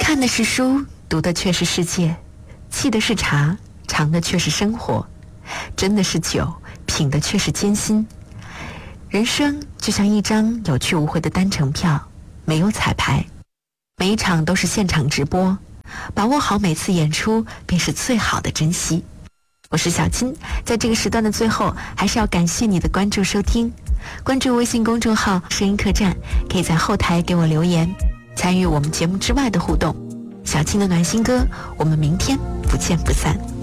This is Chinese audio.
看的是书，读的却是世界，沏的是茶，尝的却是生活，斟的是酒，品的却是艰辛。人生就像一张有去无回的单程票，没有彩排，每一场都是现场直播，把握好每次演出便是最好的珍惜。我是小金，在这个时段的最后，还是要感谢你的关注收听。关注微信公众号声音客栈，可以在后台给我留言，参与我们节目之外的互动。小金的暖心歌，我们明天不见不散。